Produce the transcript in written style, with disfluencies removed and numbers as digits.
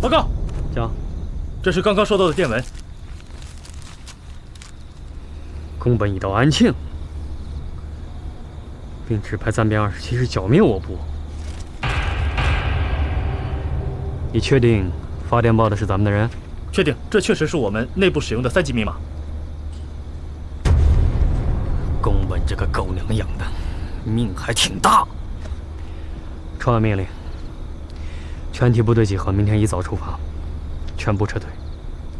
报告， 讲， 这是刚刚收到的电文。 宫本已到安庆，并指派暂编27师剿灭我部。你确定发电报的是咱们的人？ 确定，这确实是我们内部使用的3级密码。 宫本这个狗娘养的，命还挺大。传完命令，全体部队集合，明天一早出发，全部撤退。